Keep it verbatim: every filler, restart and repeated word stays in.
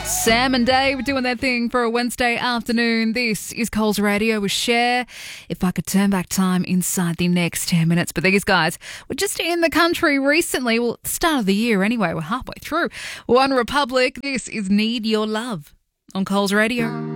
Sam and Dave doing their thing for a Wednesday afternoon. This is Coles Radio with Cher. If I could turn back time inside the next ten minutes. But these guys were just in the country recently. Well, start of the year anyway. We're halfway through. One Republic. This is Need Your Love on Coles Radio.